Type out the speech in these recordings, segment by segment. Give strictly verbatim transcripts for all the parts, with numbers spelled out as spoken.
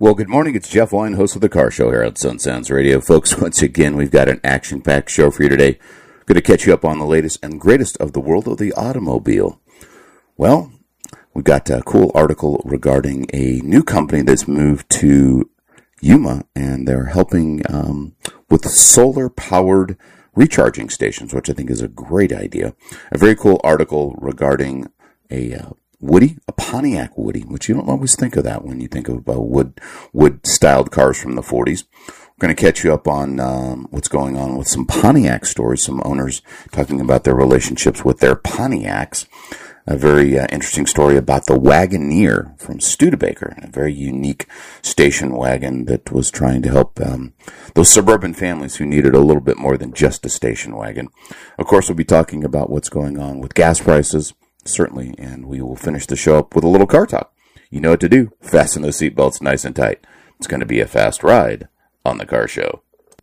Well, good morning. It's Jeff Wine, host of The Car Show here at Sun Sounds Radio. Folks, once again, we've got an action-packed show for you today. Going to catch you up on the latest and greatest of the world of the automobile. Well, we've got a cool article regarding a new company that's moved to Yuma, and they're helping um, with solar-powered recharging stations, which I think is a great idea. A very cool article regarding a uh, Woody, a Pontiac Woody, which you don't always think of that when you think of uh, wood, wood-styled cars from the forties. We're going to catch you up on um, what's going on with some Pontiac stories, some owners talking about their relationships with their Pontiacs. A very uh, interesting story about the Wagoneer from Studebaker, a very unique station wagon that was trying to help um, those suburban families who needed a little bit more than just a station wagon. Of course, we'll be talking about what's going on with gas prices, certainly, and we will finish the show up with a little car talk. You know what to do. Fasten those seatbelts nice and tight. It's going to be a fast ride on The Car Show.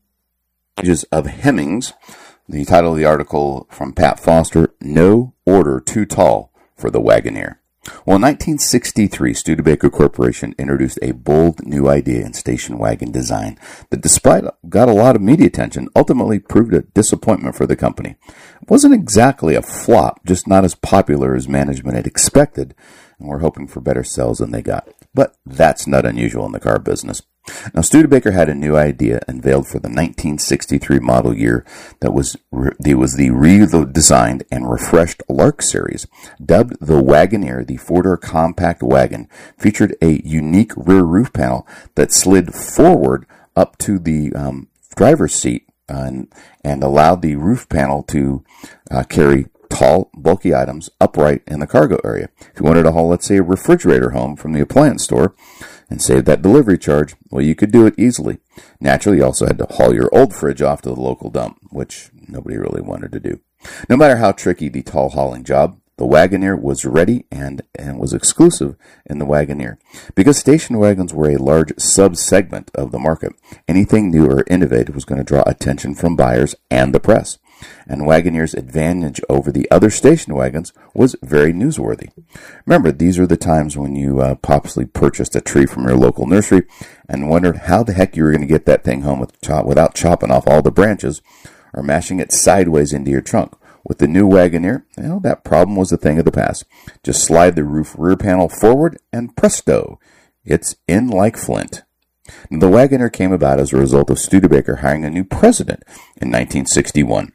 Pages of Hemmings. The title of the article from Pat Foster, No Order Too Tall for the Wagoneer. Well, in nineteen sixty-three, Studebaker Corporation introduced a bold new idea in station wagon design that, despite got a lot of media attention, ultimately proved a disappointment for the company. It wasn't exactly a flop, just not as popular as management had expected, and we're hoping for better sales than they got. But that's not unusual in the car business. Now, Studebaker had a new idea unveiled for the nineteen sixty-three model year that was it was the redesigned and refreshed Lark series. Dubbed the Wagoneer, the four-door compact wagon featured a unique rear roof panel that slid forward up to the um, driver's seat uh, and, and allowed the roof panel to uh, carry tall, bulky items upright in the cargo area. If you wanted to haul, let's say, a refrigerator home from the appliance store and save that delivery charge, well, you could do it easily. Naturally, you also had to haul your old fridge off to the local dump, which nobody really wanted to do. No matter how tricky the tall hauling job, the Wagoneer was ready and, and was exclusive in the Wagoneer. Because station wagons were a large sub-segment of the market, anything new or innovative was going to draw attention from buyers and the press. And Wagoneer's advantage over the other station wagons was very newsworthy. Remember, these are the times when you uh, possibly purchased a tree from your local nursery and wondered how the heck you were going to get that thing home with chop, without chopping off all the branches or mashing it sideways into your trunk. With the new Wagoneer, well, that problem was a thing of the past. Just slide the roof rear panel forward and presto, it's in like flint. The Wagoneer came about as a result of Studebaker hiring a new president in nineteen sixty-one.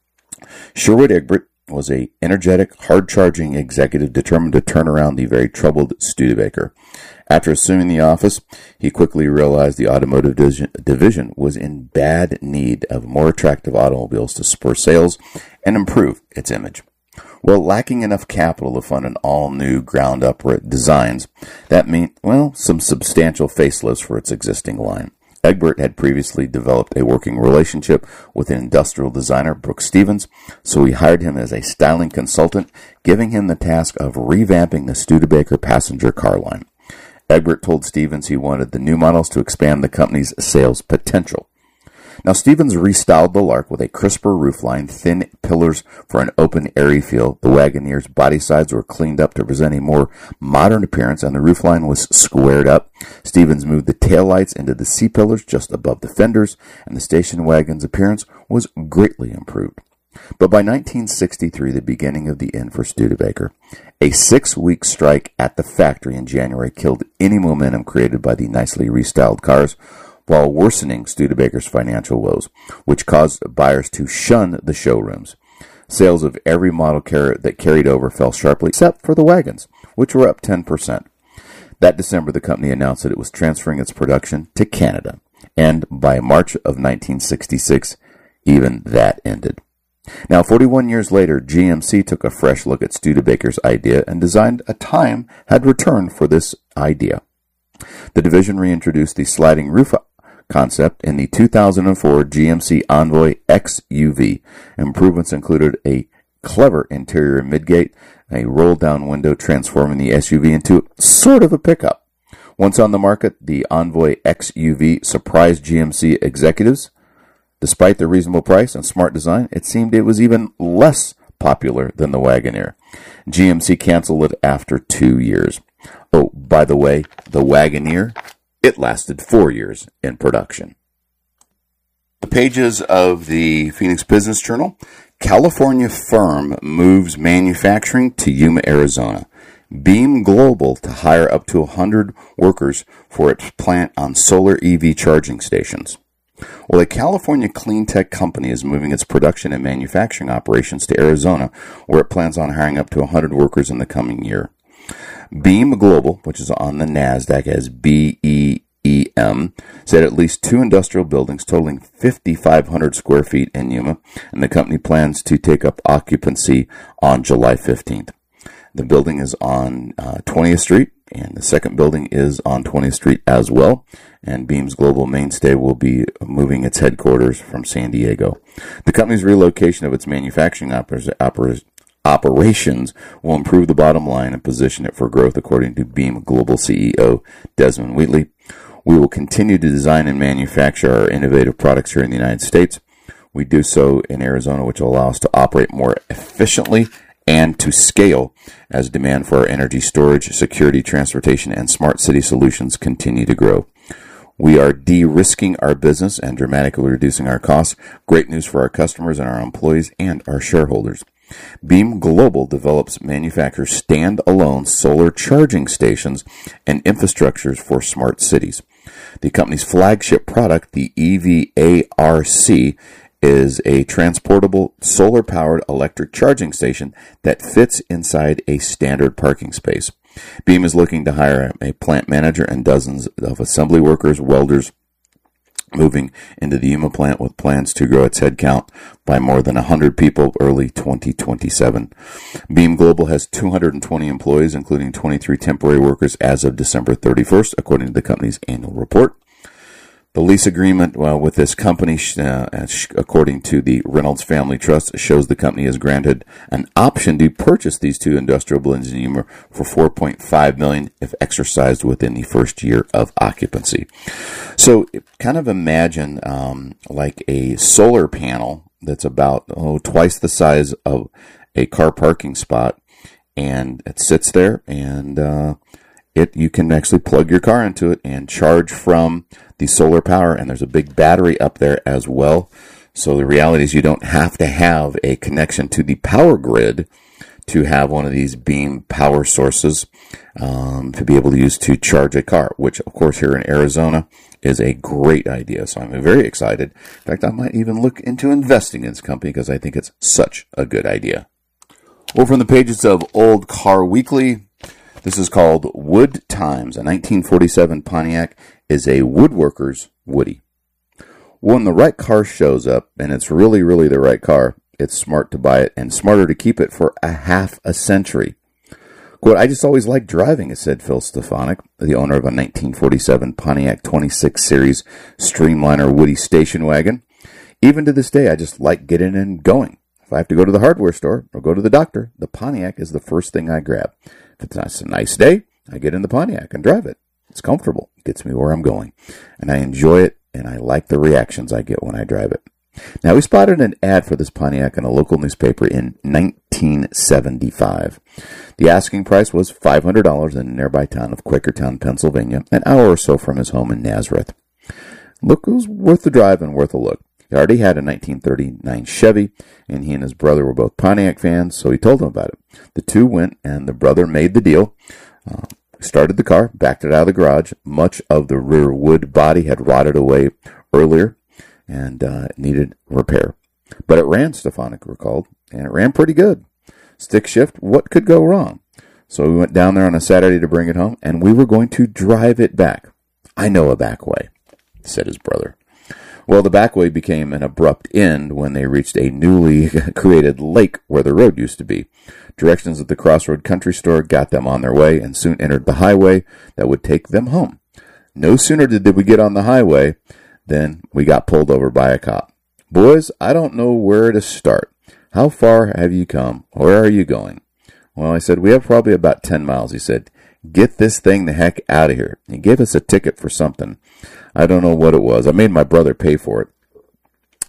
Sherwood Egbert was a energetic, hard-charging executive determined to turn around the very troubled Studebaker. After assuming the office, he quickly realized the automotive division was in bad need of more attractive automobiles to spur sales and improve its image. Well, lacking enough capital to fund an all-new ground-up designs, that meant, well, some substantial facelifts for its existing line. Egbert had previously developed a working relationship with an industrial designer, Brooks Stevens, so he hired him as a styling consultant, giving him the task of revamping the Studebaker passenger car line. Egbert told Stevens he wanted the new models to expand the company's sales potential. Now, Stevens restyled the Lark with a crisper roofline, thin pillars for an open, airy feel. The Wagoneer's body sides were cleaned up to present a more modern appearance, and the roofline was squared up. Stevens moved the taillights into the C-pillars just above the fenders, and the station wagon's appearance was greatly improved. But by nineteen sixty-three, the beginning of the end for Studebaker. A six-week strike at the factory in January killed any momentum created by the nicely restyled cars, while worsening Studebaker's financial woes, which caused buyers to shun the showrooms. Sales of every model car- that carried over fell sharply, except for the wagons, which were up ten percent. That December, the company announced that it was transferring its production to Canada, and by March of nineteen sixty-six, even that ended. Now, forty-one years later, G M C took a fresh look at Studebaker's idea and designed a time had returned for this idea. The division reintroduced the sliding roof concept in the two thousand four G M C Envoy X U V. Improvements included a clever interior midgate, a roll-down window transforming the S U V into sort of a pickup. Once on the market, the Envoy X U V surprised G M C executives. Despite the reasonable price and smart design, it seemed it was even less popular than the Wagoneer. G M C canceled it after two years. Oh, by the way, the Wagoneer It lasted four years in production. The pages of the Phoenix Business Journal. California firm moves manufacturing to Yuma, Arizona. Beam Global to hire up to one hundred workers for its plant on solar E V charging stations. Well, a California clean tech company is moving its production and manufacturing operations to Arizona, where it plans on hiring up to one hundred workers in the coming year. Beam Global, which is on the NASDAQ as B E E M, said at least two industrial buildings totaling five thousand five hundred square feet in Yuma, and the company plans to take up occupancy on July fifteenth. The building is on uh, twentieth Street, and the second building is on twentieth Street as well, and Beam's global mainstay will be moving its headquarters from San Diego. The company's relocation of its manufacturing oper- oper- operations will improve the bottom line and position it for growth, according to Beam Global C E O Desmond Wheatley. We will continue to design and manufacture our innovative products here in the United States. We do so in Arizona, which will allow us to operate more efficiently and to scale as demand for our energy storage, security, transportation, and smart city solutions continue to grow. We are de-risking our business and dramatically reducing our costs. Great news for our customers and our employees and our shareholders. Beam Global develops, manufactures stand-alone solar charging stations and infrastructures for smart cities. The company's flagship product, the E V A R C, is a transportable solar-powered electric charging station that fits inside a standard parking space. Beam is looking to hire a plant manager and dozens of assembly workers, welders, moving into the Yuma plant with plans to grow its headcount by more than one hundred people early twenty twenty-seven. Beam Global has two hundred twenty employees, including twenty-three temporary workers as of December thirty-first, according to the company's annual report. The lease agreement well, with this company, uh, according to the Reynolds Family Trust, shows the company has granted an option to purchase these two industrial buildings in Yuma for four point five million dollars if exercised within the first year of occupancy. So kind of imagine um, like a solar panel that's about oh, twice the size of a car parking spot, and it sits there, and uh, it you can actually plug your car into it and charge from the solar power, and there's a big battery up there as well. So the reality is you don't have to have a connection to the power grid to have one of these Beam power sources um, to be able to use to charge a car, which of course here in Arizona is a great idea. So I'm very excited. In fact, I might even look into investing in this company because I think it's such a good idea. Well, from the pages of Old Car Weekly, this is called Wood Times. A nineteen forty-seven Pontiac is a woodworker's Woody. When the right car shows up, and it's really, really the right car, it's smart to buy it and smarter to keep it for a half a century. Quote, I just always liked driving, said Phil Stefanik, the owner of a nineteen forty-seven Pontiac twenty-six Series Streamliner Woody station wagon. Even to this day, I just like getting and going. If I have to go to the hardware store or go to the doctor, the Pontiac is the first thing I grab. If it's a nice day, I get in the Pontiac and drive it. It's comfortable. It gets me where I'm going. And I enjoy it, and I like the reactions I get when I drive it. Now, we spotted an ad for this Pontiac in a local newspaper in nineteen seventy-five. The asking price was five hundred dollars in the nearby town of Quakertown, Pennsylvania, an hour or so from his home in Nazareth. Look, it was worth the drive and worth a look. He already had a nineteen thirty-nine Chevy, and he and his brother were both Pontiac fans, so he told him about it. The two went, and the brother made the deal. Uh, started the car, backed it out of the garage. Much of the rear wood body had rotted away earlier and uh, needed repair. But it ran, Stefanik recalled, and it ran pretty good. Stick shift, what could go wrong? So we went down there on a Saturday to bring it home, and we were going to drive it back. I know a back way, said his brother. Well, the back way became an abrupt end when they reached a newly created lake where the road used to be. Directions at the Crossroad Country Store got them on their way and soon entered the highway that would take them home. No sooner did we get on the highway than we got pulled over by a cop. Boys, I don't know where to start. How far have you come? Where are you going? Well, I said, we have probably about ten miles. He said, get this thing the heck out of here. He gave us a ticket for something. I don't know what it was. I made my brother pay for it.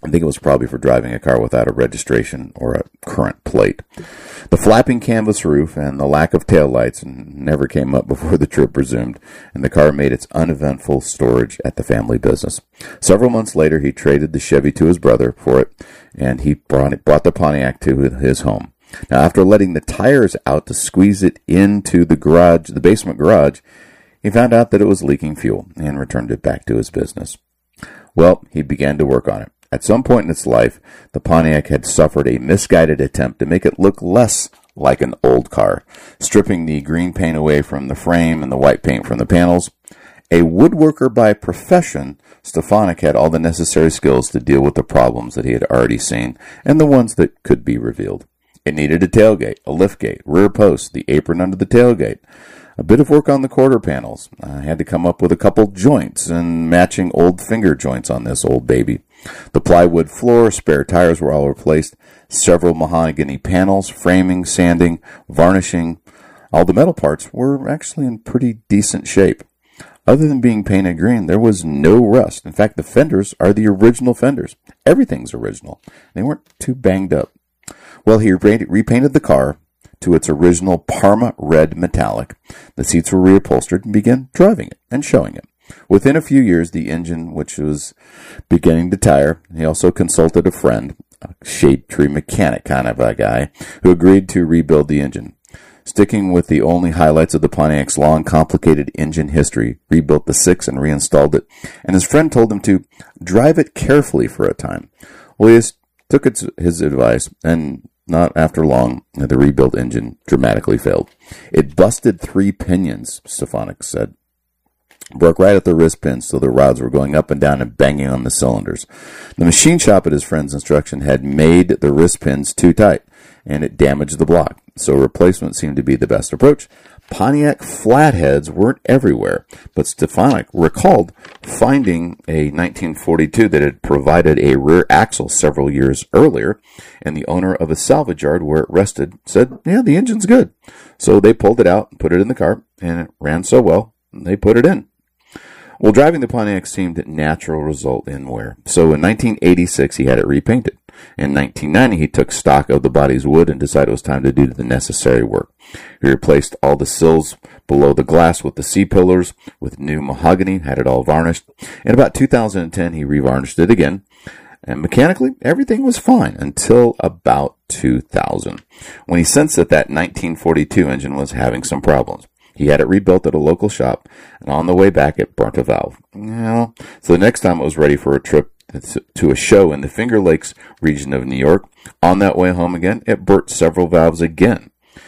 I think it was probably for driving a car without a registration or a current plate. The flapping canvas roof and the lack of taillights never came up before the trip resumed, and the car made its uneventful storage at the family business. Several months later, he traded the Chevy to his brother for it, and he brought, it, brought the Pontiac to his home. Now, after letting the tires out to squeeze it into the garage, the basement garage, he found out that it was leaking fuel and returned it back to his business. Well, he began to work on it. At some point in its life, the Pontiac had suffered a misguided attempt to make it look less like an old car, stripping the green paint away from the frame and the white paint from the panels. A woodworker by profession, Stefanik had all the necessary skills to deal with the problems that he had already seen and the ones that could be revealed. It needed a tailgate, a liftgate, rear post, the apron under the tailgate. A bit of work on the quarter panels. I had to come up with a couple joints and matching old finger joints on this old baby. The plywood floor, spare tires were all replaced. Several mahogany panels, framing, sanding, varnishing. All the metal parts were actually in pretty decent shape. Other than being painted green, there was no rust. In fact, the fenders are the original fenders. Everything's original. They weren't too banged up. Well, he repainted the car to its original Parma red metallic. The seats were reupholstered and began driving it and showing it. Within a few years, the engine, which was beginning to tire, he also consulted a friend, a shade tree mechanic kind of a guy, who agreed to rebuild the engine. Sticking with the only highlights of the Pontiac's long, complicated engine history, rebuilt the six and reinstalled it, and his friend told him to drive it carefully for a time. Well, he took its, his advice, and not after long, the rebuilt engine dramatically failed. It busted three pinions, Stefanik said. Broke right at the wrist pins, so the rods were going up and down and banging on the cylinders. The machine shop at his friend's instruction had made the wrist pins too tight, and it damaged the block, so replacement seemed to be the best approach. Pontiac flatheads weren't everywhere, but Stefanik recalled finding a nineteen forty-two that had provided a rear axle several years earlier, and the owner of a salvage yard where it rested said, yeah, the engine's good. So they pulled it out and put it in the car, and it ran so well, they put it in. Well, driving the Pontiac seemed a natural result in wear. So in nineteen eighty-six, he had it repainted. In nineteen ninety, he took stock of the body's wood and decided it was time to do the necessary work. He replaced all the sills below the glass with the C-pillars with new mahogany, had it all varnished. In about two thousand ten, he revarnished it again. And mechanically, everything was fine until about two thousand, when he sensed that that nineteen forty-two engine was having some problems. He had it rebuilt at a local shop, and on the way back, it burnt a valve. You know, so the next time it was ready for a trip to a show in the Finger Lakes region of New York, on that way home again, it burnt several valves again.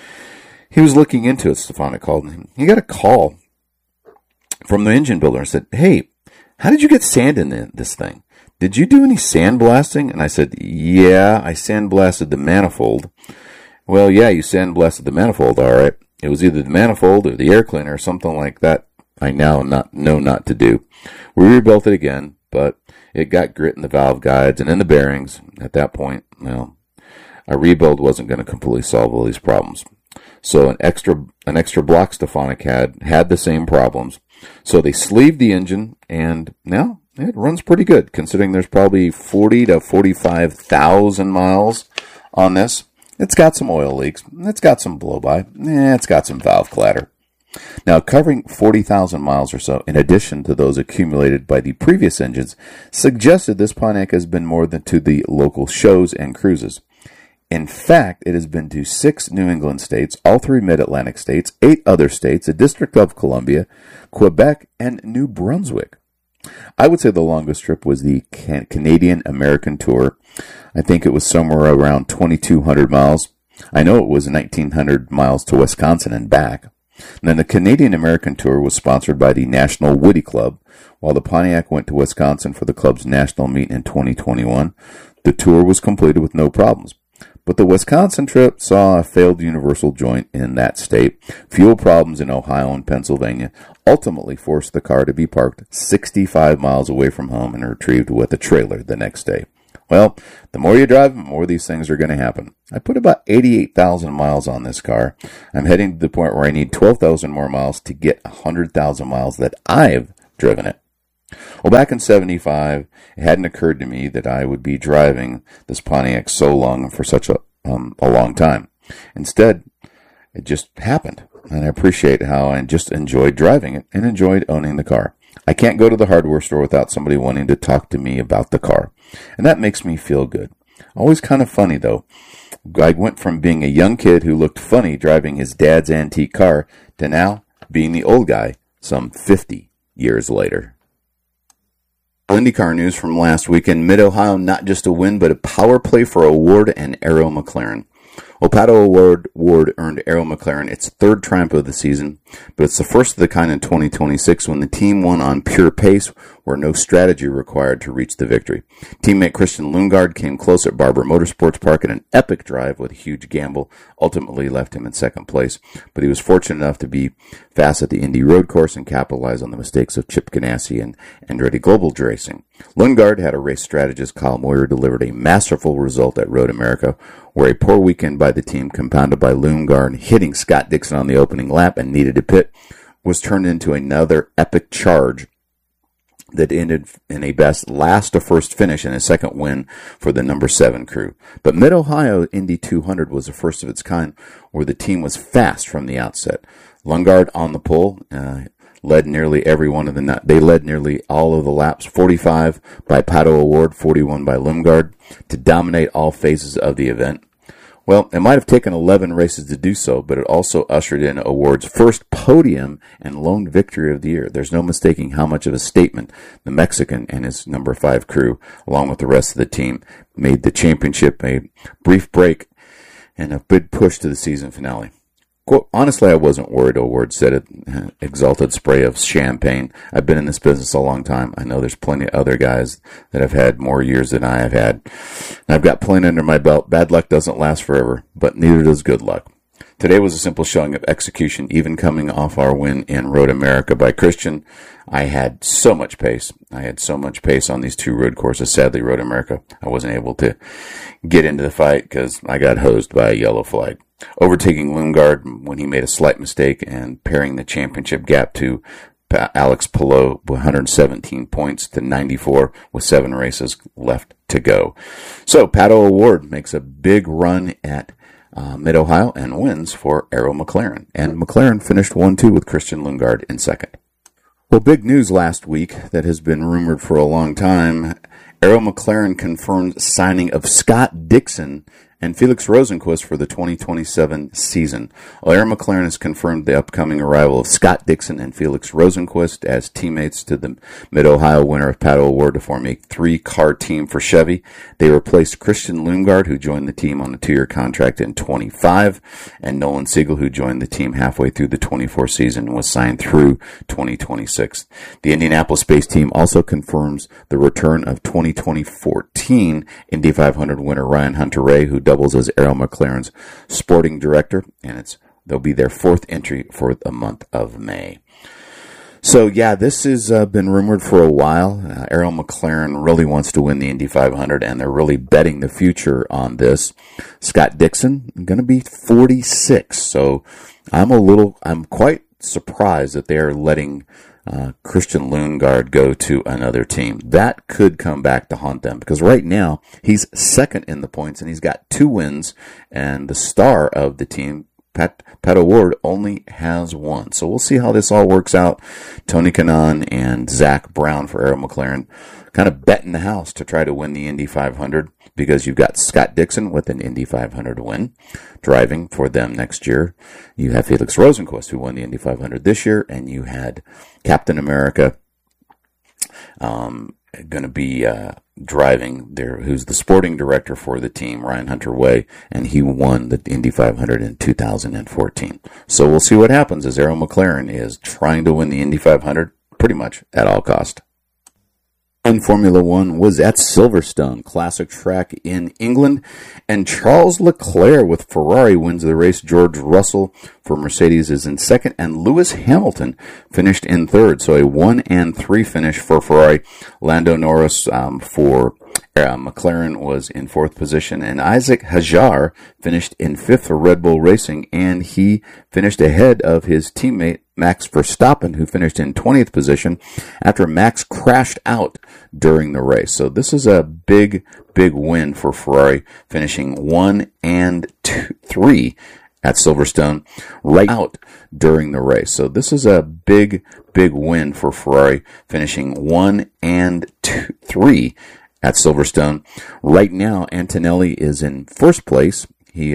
He was looking into it, Stefanik called him. He got a call from the engine builder and said, hey, how did you get sand in this thing? Did you do any sandblasting? And I said, yeah, I sandblasted the manifold. Well, yeah, you sandblasted the manifold, all right. It was either the manifold or the air cleaner or something like that. I now not know not to do. We rebuilt it again, but it got grit in the valve guides and in the bearings. At that point, well, a rebuild wasn't going to completely solve all these problems. So an extra an extra block Stefanik had had the same problems. So they sleeved the engine, and now it runs pretty good, considering there's probably forty to forty-five thousand miles on this. It's got some oil leaks. It's got some blow-by. Eh, it's got some valve clatter. Now, covering forty thousand miles or so, in addition to those accumulated by the previous engines, suggested this Pontiac has been more than to the local shows and cruises. In fact, it has been to six New England states, all three Mid-Atlantic states, eight other states, the District of Columbia, Quebec, and New Brunswick. I would say the longest trip was the Can- Canadian-American tour. I think it was somewhere around twenty-two hundred miles. I know it was nineteen hundred miles to Wisconsin and back. And then the Canadian-American tour was sponsored by the National Woody Club, while the Pontiac went to Wisconsin for the club's national meet in twenty twenty-one. The tour was completed with no problems. But the Wisconsin trip saw a failed universal joint in that state, fuel problems in Ohio and Pennsylvania, ultimately forced the car to be parked sixty-five miles away from home and retrieved with a trailer the next day. Well, the more you drive, the more these things are going to happen. I put about eighty-eight thousand miles on this car. I'm heading to the point where I need twelve thousand more miles to get one hundred thousand miles that I've driven it. Well, back in seventy-five, it hadn't occurred to me that I would be driving this Pontiac so long for such a, um, a long time. Instead, it just happened, and I appreciate how I just enjoyed driving it and enjoyed owning the car. I can't go to the hardware store without somebody wanting to talk to me about the car, and that makes me feel good. Always kind of funny, though. I went from being a young kid who looked funny driving his dad's antique car to now being the old guy some fifty years later. IndyCar news from last weekend. Mid-Ohio, not just a win, but a power play for Ward and Arrow McLaren. Well, Pato O'Ward Ward earned Arrow McLaren its third triumph of the season, but it's the first of the kind in twenty twenty-six when the team won on pure pace where no strategy required to reach the victory. Teammate Christian Lundgaard came close at Barber Motorsports Park in an epic drive with a huge gamble, ultimately left him in second place, but he was fortunate enough to be fast at the Indy Road Course and capitalize on the mistakes of Chip Ganassi and Andretti Global Racing. Lundgaard had a race strategist, Kyle Moyer, delivered a masterful result at Road America, where a poor weekend by the team, compounded by Lundgaard hitting Scott Dixon on the opening lap and needed to pit, was turned into another epic charge that ended in a best last to first finish and a second win for the number seven crew. But Mid-Ohio Indy two hundred was the first of its kind where the team was fast from the outset. Lundgaard on the pole, uh, led nearly every one of the, they led nearly all of the laps, forty-five by Pato O'Ward, forty-one by Lundgaard, to dominate all phases of the event. Well, it might have taken eleven races to do so, but it also ushered in O'Ward's first podium and lone victory of the year. There's no mistaking how much of a statement the Mexican and his number five crew, along with the rest of the team, made the championship a brief break and a big push to the season finale. Quote, honestly, I wasn't worried, O'Ward said it, exalted spray of champagne. I've been in this business a long time. I know there's plenty of other guys that have had more years than I have had. And I've got plenty under my belt. Bad luck doesn't last forever, but neither does good luck. Today was a simple showing of execution, even coming off our win in Road America by Christian. I had so much pace. I had so much pace on these two road courses. Sadly, Road America, I wasn't able to get into the fight because I got hosed by a yellow flag. Overtaking Lundgaard when he made a slight mistake and paring the championship gap to Alex Palou, one hundred seventeen points to ninety-four with seven races left to go. So Pato O'Ward makes a big run at uh, Mid-Ohio and wins for Arrow McLaren. And McLaren finished one two with Christian Lundgaard in second. Well, big news last week that has been rumored for a long time. Arrow McLaren confirmed signing of Scott Dixon and Felix Rosenqvist for the twenty twenty-seven season. Well, Arrow McLaren has confirmed the upcoming arrival of Scott Dixon and Felix Rosenqvist as teammates to the Mid-Ohio winner of Pato O'Ward to form a three-car team for Chevy. They replaced Christian Lundgaard, who joined the team on a two-year contract in twenty-five, and Nolan Siegel, who joined the team halfway through the twenty-four season and was signed through twenty twenty-six. The Indianapolis-based team also confirms the return of twenty fourteen Indy five hundred winner Ryan Hunter-Reay, who doubles as Arrow McLaren's sporting director, and it's they'll be their fourth entry for the month of May. So, yeah, this has uh, been rumored for a while. Uh, Arrow McLaren really wants to win the Indy five hundred, and they're really betting the future on this. Scott Dixon, going to be forty-six, so I'm a little, I'm quite surprised that they're letting Uh, Christian Lundgaard go to another team. That could come back to haunt them because right now he's second in the points and he's got two wins, and the star of the team, Pat, Pat O'Ward, only has one. So we'll see how this all works out. Tony Kanaan and Zach Brown for Arrow McLaren kind of betting the house to try to win the Indy five hundred because you've got Scott Dixon with an Indy five hundred win driving for them next year. You have Felix Rosenqvist, who won the Indy five hundred this year, and you had Captain America um, going to be uh, driving there, who's the sporting director for the team, Ryan Hunter-Reay, and he won the Indy five hundred in two thousand fourteen. So we'll see what happens as Arrow McLaren is trying to win the Indy five hundred pretty much at all cost. And Formula One was at Silverstone, classic track in England, and Charles Leclerc with Ferrari wins the race. George Russell for Mercedes is in second, and Lewis Hamilton finished in third. So a one and three finish for Ferrari. Lando Norris um, for Uh, McLaren was in fourth position, and Isaac Hajar finished in fifth for Red Bull Racing, and he finished ahead of his teammate Max Verstappen, who finished in twentieth position after Max crashed out during the race. So this is a big, big win for Ferrari, finishing one and two, three at Silverstone, right out during the race. So this is a big, big win for Ferrari, finishing one and two, three at Silverstone. Right now, Antonelli is in first place